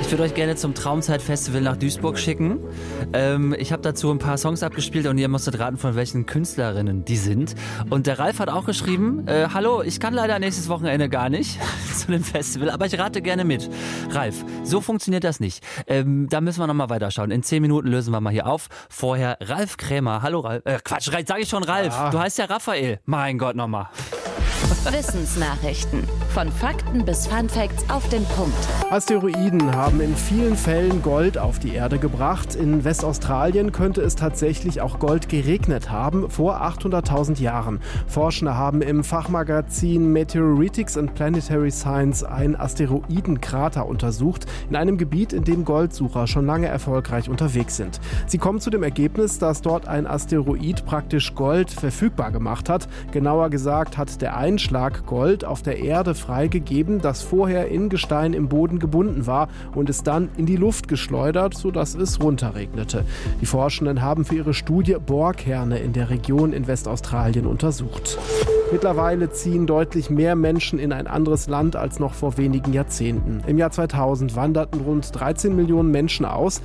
Ich würde euch gerne zum Traumzeit-Festival nach Duisburg schicken. Ich habe dazu ein paar Songs abgespielt und ihr musstet raten, von welchen Künstlerinnen die sind. Und der Ralf hat auch geschrieben, hallo, ich kann leider nächstes Wochenende gar nicht zu dem Festival, aber ich rate gerne mit. Ralf, so funktioniert das nicht. Da müssen wir nochmal weiterschauen. In 10 Minuten lösen wir mal hier auf. Vorher Ralf Krämer. Hallo Ralf. Quatsch, sage ich schon Ralf. Ja. Du heißt ja Raphael. Mein Gott, nochmal. Wissensnachrichten. Von Fakten bis Funfacts auf den Punkt. Asteroiden haben in vielen Fällen Gold auf die Erde gebracht. In Westaustralien könnte es tatsächlich auch Gold geregnet haben, vor 800.000 Jahren. Forschende haben im Fachmagazin Meteoritics and Planetary Science einen Asteroidenkrater untersucht, in einem Gebiet, in dem Goldsucher schon lange erfolgreich unterwegs sind. Sie kommen zu dem Ergebnis, dass dort ein Asteroid praktisch Gold verfügbar gemacht hat. Genauer gesagt hat der Einschlag Gold auf der Erde freigegeben, das vorher in Gestein im Boden gebunden war und es dann in die Luft geschleudert, sodass es runterregnete. Die Forschenden haben für ihre Studie Bohrkerne in der Region in Westaustralien untersucht. Mittlerweile ziehen deutlich mehr Menschen in ein anderes Land als noch vor wenigen Jahrzehnten. Im Jahr 2000 wanderten rund 13 Millionen Menschen aus.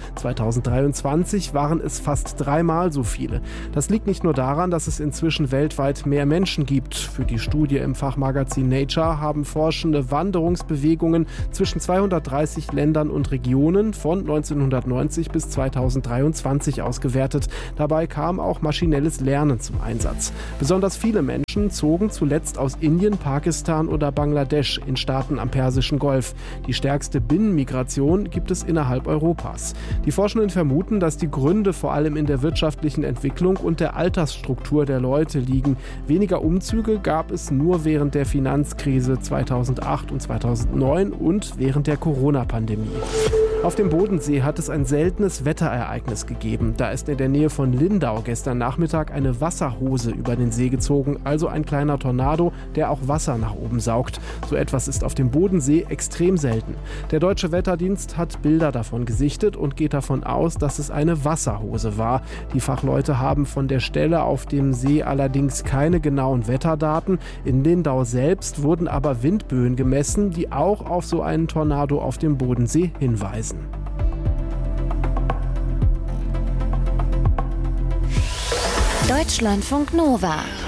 2023 waren es fast 3-mal so viele. Das liegt nicht nur daran, dass es inzwischen weltweit mehr Menschen gibt. Für die Studie im Fachmagazin Nature haben Forschende Wanderungsbewegungen zwischen 230 Ländern und Regionen von 1990 bis 2023 ausgewertet. Dabei kam auch maschinelles Lernen zum Einsatz. Besonders viele Menschen zogen zuletzt aus Indien, Pakistan oder Bangladesch in Staaten am Persischen Golf. Die stärkste Binnenmigration gibt es innerhalb Europas. Die Forschenden vermuten, dass die Gründe vor allem in der wirtschaftlichen Entwicklung und der Altersstruktur der Leute liegen. Weniger Umzüge gab es nur während der Finanzkrise 2008 und 2009 und während der Corona-Pandemie. Auf dem Bodensee hat es ein seltenes Wetterereignis gegeben. Da ist in der Nähe von Lindau gestern Nachmittag eine Wasserhose über den See gezogen, also ein kleiner Tornado, der auch Wasser nach oben saugt. So etwas ist auf dem Bodensee extrem selten. Der Deutsche Wetterdienst hat Bilder davon gesichtet und geht davon aus, dass es eine Wasserhose war. Die Fachleute haben von der Stelle auf dem See allerdings keine genauen Wetterdaten. In Lindau selbst wurden aber Windböen gemessen, die auch auf so einen Tornado auf dem Bodensee hinweisen. Deutschlandfunk Nova